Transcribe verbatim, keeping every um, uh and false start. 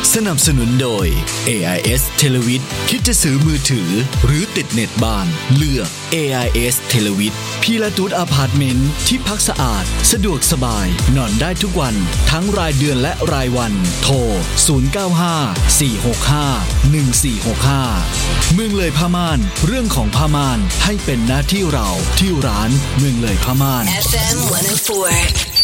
สนับสนุนโดย เอ ไอ เอส Televid คิดจะซื้อมือถือหรือติดเน็ตบ้านเลือก เอ ไอ เอส Televid พีลาตูสอพาร์ตเมนต์ที่พักสะอาดสะดวกสบายนอนได้ทุกวันทั้งรายเดือนและรายวันโทรศูนย์ เก้า ห้า สี่ หก ห้า หนึ่ง สี่ หก ห้าเมืองเลยผ้าม่านเรื่องของผ้าม่านให้เป็นหน้าที่เราที่ร้านเมืองเลยผ้าม่านเอฟ เอ็ม หนึ่งศูนย์สี่